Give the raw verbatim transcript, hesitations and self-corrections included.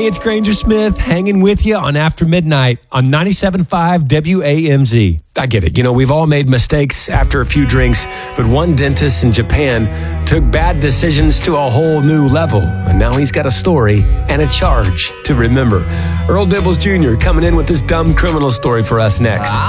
Hey, it's Granger Smith hanging with you on After Midnight on ninety-seven point five W A M Z. I get it. You know, we've all made mistakes after a few drinks, but one dentist in Japan took bad decisions to a whole new level, and now he's got a story and a charge to remember. Earl Dibbles Junior coming in with this dumb criminal story for us next.